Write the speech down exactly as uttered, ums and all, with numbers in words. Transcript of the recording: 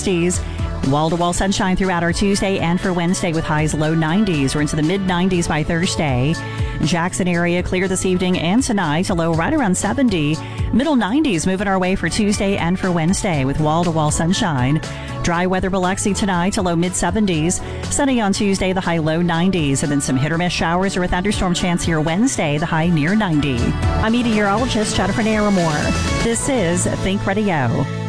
sixties. Wall-to-wall sunshine throughout our Tuesday and for Wednesday with highs low nineties. We're into the mid nineties by Thursday. Jackson area clear this evening and tonight, a low right around seventy. Middle nineties moving our way for Tuesday and for Wednesday with wall-to-wall sunshine. Dry weather Biloxi tonight, a low mid seventies. Sunny on Tuesday, the high low nineties. And then some hit or miss showers or a thunderstorm chance here Wednesday, the high near ninety. I'm meteorologist Jennifer Naramore. This is Think Radio.